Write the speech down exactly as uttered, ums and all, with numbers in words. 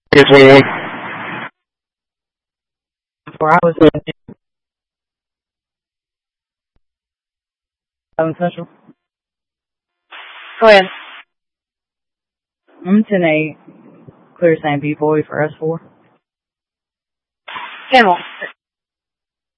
It's one. Before I was in Central. Go ahead. I'm ten eight. Clear Saint B boy for S four. ten one.